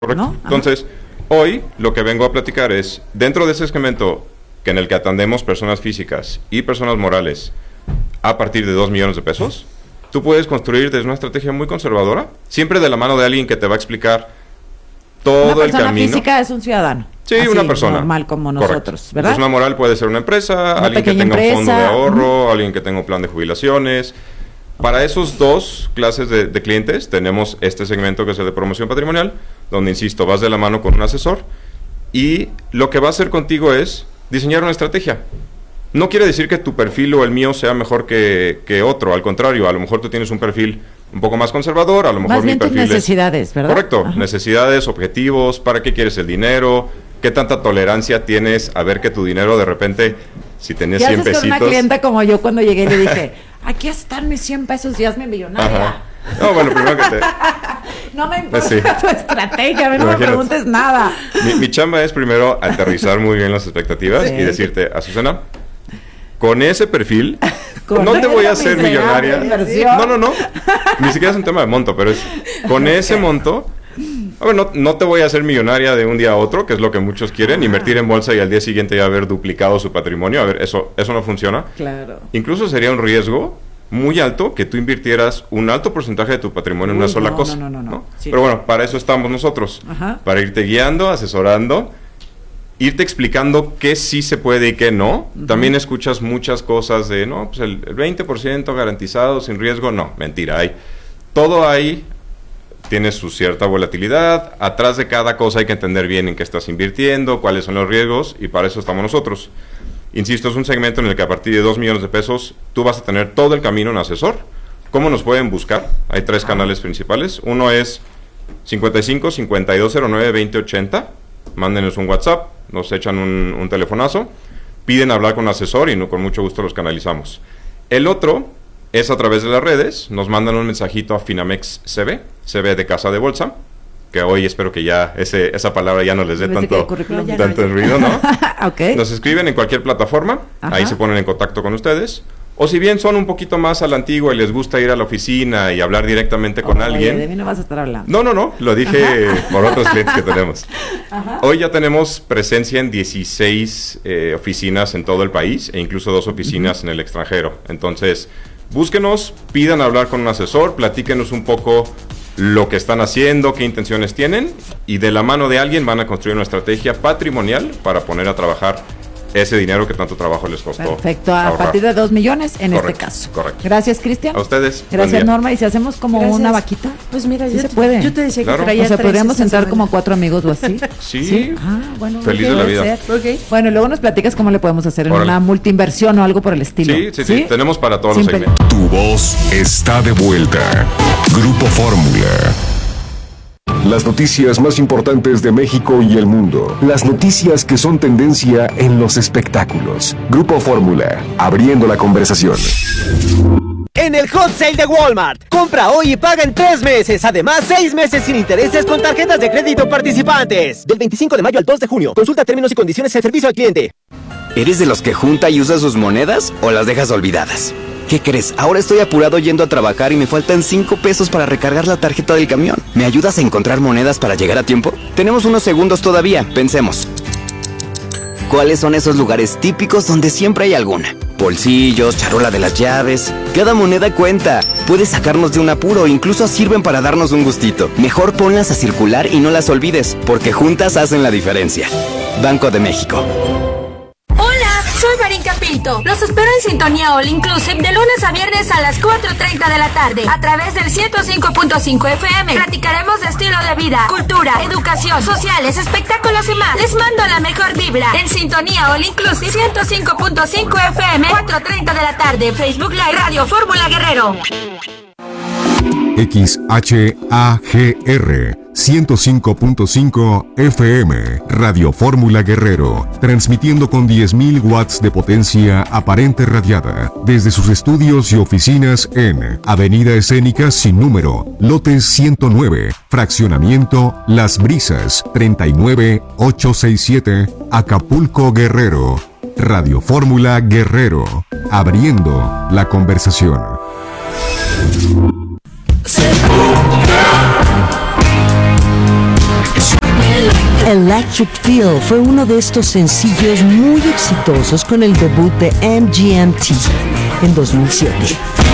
Correcto. ¿no? Entonces, hoy lo que vengo a platicar es, dentro de ese segmento en el que atendemos personas físicas y personas morales a partir de 2 millones de pesos, tú puedes construir desde una estrategia muy conservadora, siempre de la mano de alguien que te va a explicar todo el camino. Una persona física es un ciudadano. Sí, así, una persona. normal como nosotros, Correcto. ¿verdad? Persona moral puede ser una empresa, alguien que tenga un fondo de ahorro, alguien que tenga un plan de jubilaciones. Para esos dos clases de clientes tenemos este segmento que es el de promoción patrimonial, donde, insisto, vas de la mano con un asesor y lo que va a hacer contigo es diseñar una estrategia. No quiere decir que tu perfil o el mío sea mejor que otro, al contrario, a lo mejor tú tienes un perfil un poco más conservador, a lo mejor más bien mi perfil tus necesidades, ¿verdad? Correcto, Ajá. Necesidades, objetivos, para qué quieres el dinero, qué tanta tolerancia tienes a ver que tu dinero de repente, si tenías 100 pesitos... ¿Qué haces con una clienta como yo cuando llegué y le dije, aquí están mis 100 pesos y hazme millonaria? Ajá. No, bueno, primero que te... No me importa Sí. tu estrategia, a mí no me Imagínate. preguntes nada. Mi chamba es primero aterrizar muy bien las expectativas Sí. y decirte, Azucena, con ese perfil Con no te voy a esa hacer miserable millonaria. inversión. No. Ni siquiera es un tema de monto, pero es con ese monto. A ver, no te voy a hacer millonaria de un día a otro, que es lo que muchos quieren, invertir en bolsa y al día siguiente ya haber duplicado su patrimonio. A ver, eso no funciona. Claro. Incluso sería un riesgo muy alto que tú invirtieras un alto porcentaje de tu patrimonio en una sola cosa. No. Sí. Pero bueno, para eso estamos nosotros. Ajá. Para irte guiando, asesorando, irte explicando qué sí se puede y qué no. También escuchas muchas cosas de, no, pues el 20% garantizado, sin riesgo. No, mentira, todo ahí tiene su cierta volatilidad. Atrás de cada cosa hay que entender bien en qué estás invirtiendo, cuáles son los riesgos, y para eso estamos nosotros. Insisto, es un segmento en el que a partir de 2 millones de pesos tú vas a tener todo el camino en asesor. ¿Cómo nos pueden buscar? Hay 3 canales principales. Uno es 55 5209 2080. Mándenos un WhatsApp, nos echan un telefonazo, piden hablar con un asesor y con mucho gusto los canalizamos. El otro es a través de las redes, nos mandan un mensajito a Finamex CB de Casa de Bolsa, que hoy espero que ya esa palabra ya no les dé tanto ruido, ¿no? Okay. Nos escriben en cualquier plataforma, Ajá. Ahí se ponen en contacto con ustedes. O si bien son un poquito más a la antigua y les gusta ir a la oficina y hablar directamente con alguien. De mí no vas a estar hablando. No, lo dije por otros clientes que tenemos. Ajá. Hoy ya tenemos presencia en 16 oficinas en todo el país e incluso 2 oficinas en el extranjero. Entonces, búsquenos, pidan hablar con un asesor, platíquenos un poco lo que están haciendo, qué intenciones tienen, y de la mano de alguien van a construir una estrategia patrimonial para poner a trabajar ese dinero que tanto trabajo les costó. Perfecto, a ahorrar. partir de 2 millones en Correcto, este caso. correcto. Gracias, Cristian. A ustedes. buen Gracias, día. Norma. Y si hacemos como Gracias. una vaquita, Pues mira, sí se puede. Yo te decía Claro. que traía o sea, 3 podríamos esta entrar semana. como 4 amigos o así. Sí. Ah, bueno. Feliz ok, de la puede vida. ser. Ok. Bueno, y luego nos platicas cómo le podemos hacer en Órale. una multiinversión o algo por el estilo. Sí, tenemos para todos Sin los segmentos. Tu voz está de vuelta. Grupo Fórmula. Las noticias más importantes de México y el mundo. Las noticias que son tendencia en los espectáculos. Grupo Fórmula, abriendo la conversación. En el Hot Sale de Walmart, compra hoy y paga en 3 meses. Además, 6 meses sin intereses con tarjetas de crédito participantes. Del 25 de mayo al 2 de junio. Consulta términos y condiciones de servicio al cliente. ¿Eres de los que junta y usa sus monedas o las dejas olvidadas? ¿Qué crees? Ahora estoy apurado yendo a trabajar y me faltan 5 pesos para recargar la tarjeta del camión. ¿Me ayudas a encontrar monedas para llegar a tiempo? Tenemos unos segundos todavía, pensemos. ¿Cuáles son esos lugares típicos donde siempre hay alguna? Bolsillos, charola de las llaves. Cada moneda cuenta. Puede sacarnos de un apuro, incluso sirven para darnos un gustito. Mejor ponlas a circular y no las olvides, porque juntas hacen la diferencia. Banco de México. Hola, soy Marín Capito. Los espero en Sintonía All Inclusive de lunes a viernes a las 4:30 de la tarde a través del 105.5 FM. Platicaremos de estilo de vida, cultura, educación, sociales, espectáculos y más. Les mando la mejor vibra en Sintonía All Inclusive 105.5 FM 4:30 de la tarde. Facebook Live Radio Fórmula Guerrero. XHAGR 105.5 FM Radio Fórmula Guerrero, transmitiendo con 10.000 watts de potencia aparente radiada desde sus estudios y oficinas en Avenida Escénica sin número, lote 109, fraccionamiento Las Brisas, 39867, Acapulco, Guerrero. Radio Fórmula Guerrero, abriendo la conversación. Electric Feel fue uno de estos sencillos muy exitosos con el debut de MGMT en 2007.